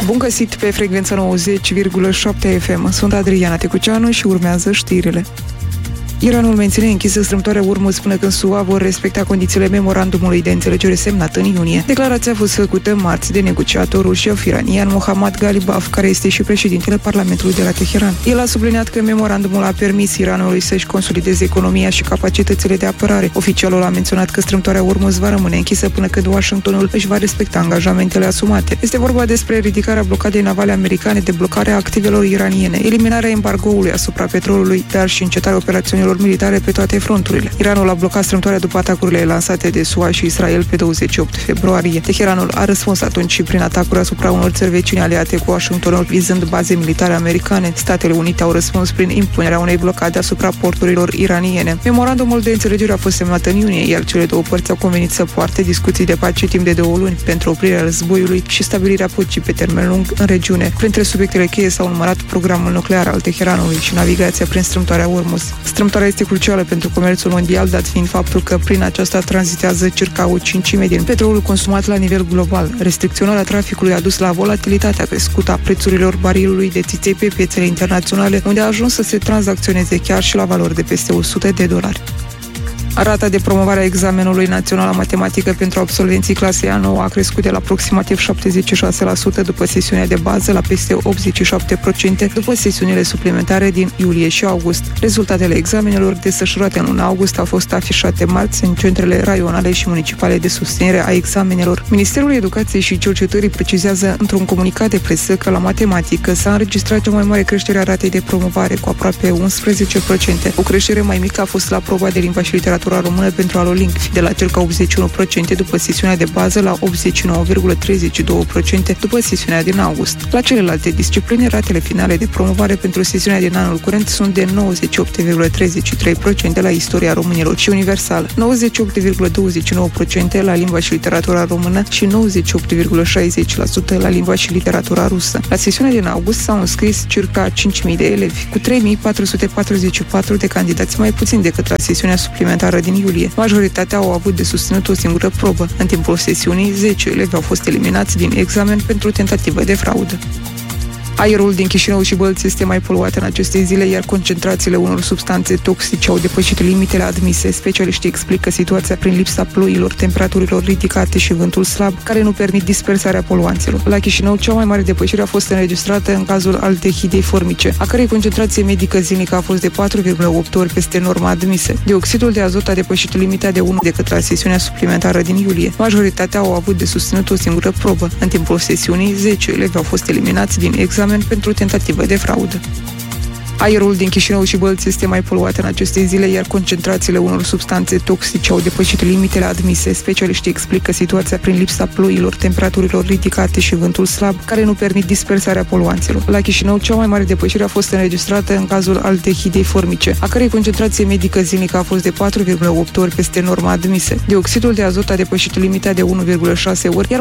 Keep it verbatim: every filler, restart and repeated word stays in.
Bun găsit pe frecvența nouăzeci virgulă șapte F M. Sunt Adriana Tecuceanu și urmează știrile. Iranul menține închisă strâmtoarea Ormuz până când S U A vor respecta condițiile memorandumului de înțelegere semnat în iunie. Declarația a fost făcută marți de negociatorul șef iranian Mohammad Ghalibaf, care este și președintele Parlamentului de la Teheran. El a subliniat că memorandumul a permis Iranului să-și consolideze economia și capacitățile de apărare. Oficialul a menționat că strâmtoarea Ormuz va rămâne închisă până când Washingtonul își va respecta angajamentele asumate. Este vorba despre ridicarea blocadei navale americane, deblocarea activelor iraniene, eliminarea embargoului asupra petrolului, dar și încetarea operațiunilor militare pe toate fronturile. Iranul a blocat strâmtoarea după atacurile lansate de S U A și Israel pe douăzeci și opt februarie. Teheranul a răspuns atunci și prin atacuri asupra unor țări vecine aliate cu Washingtonul, vizând baze militare americane. Statele Unite au răspuns prin impunerea unei blocade asupra porturilor iraniene. Memorandumul de înțelegere a fost semnat în iunie, iar cele două părți au convenit să poarte discuții de pace timp de două luni pentru oprirea războiului și stabilirea păcii pe termen lung în regiune. Printre subiectele cheie s-au numărat programul nuclear al Teheranului și navigația prin strâmtoarea Ormuz. Strâmtoarea este crucială pentru comerțul mondial, dat fiind faptul că prin aceasta tranzitează circa o cincime din petrolul consumat la nivel global. Restricționarea traficului a dus la volatilitatea crescută a prețurilor barilului de țiței pe piețele internaționale, unde a ajuns să se tranzacționeze chiar și la valori de peste o sută de dolari. Rata de promovare a examenului național la matematică pentru absolvenții clasei a nouă a crescut de la aproximativ șaptezeci și șase la sută după sesiunea de bază la peste optzeci și șapte la sută după sesiunile suplimentare din iulie și august. Rezultatele examenelor desfășurate în luna august au fost afișate marți în centrele raionale și municipale de susținere a examenelor. Ministerul Educației și Cercetării precizează într-un comunicat de presă că la matematică s-a înregistrat cea mai mare creștere a ratei de promovare, cu aproape unsprezece la sută. O creștere mai mică a fost la proba de limba și literatură română pentru alolingvi, de la circa optzeci și unu la sută după sesiunea de bază la optzeci și nouă virgulă treizeci și doi la sută după sesiunea din august. La celelalte discipline, ratele finale de promovare pentru sesiunea din anul curent sunt de nouăzeci și opt virgulă treizeci și trei la sută la istoria românilor și universală, nouăzeci și opt virgulă douăzeci și nouă la sută la limba și literatura română și nouăzeci și opt virgulă șaizeci la sută la limba și literatura rusă. La sesiunea din august s-au înscris circa cinci mii de elevi, cu trei mii patru sute patruzeci și patru de candidați mai puțin decât la sesiunea suplimentară din iulie. Majoritatea au avut de susținut o singură probă. În timpul sesiunii, zece elevi au fost eliminați din examen pentru tentativă de fraudă. Aerul din Chișinău și Bălți este mai poluat în aceste zile, iar concentrațiile unor substanțe toxice au depășit limitele admise. Specialiștii explică situația prin lipsa ploilor, temperaturilor ridicate și vântul slab, care nu permit dispersarea poluanților. La Chișinău, cea mai mare depășire a fost înregistrată în cazul aldehidei formice, a cărei concentrație medică zilnică a fost de patru virgulă opt ori peste norma admisă. Dioxidul de azot a depășit limita de unu decât la sesiunea suplimentară din iulie. Majoritatea au avut de susținut o singură probă. În timpul sesiunii, zece elevi au fost eliminați din examen pentru tentativă de fraudă. Aerul din Chișinău și Bălți este mai poluat în aceste zile, iar concentrațiile unor substanțe toxice au depășit limitele admise. Specialiștii explică situația prin lipsa ploilor, temperaturilor ridicate și vântul slab, care nu permit dispersarea poluanților. La Chișinău, cea mai mare depășire a fost înregistrată în cazul aldehidei formice, a cărei concentrație medică zilnică a fost de patru virgulă opt ori peste norma admisă. Dioxidul de azot a depășit limita de unu virgulă șase ori, iar